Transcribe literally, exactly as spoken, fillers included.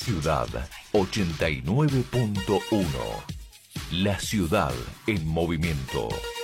Ciudad ochenta y nueve punto uno. La ciudad en movimiento.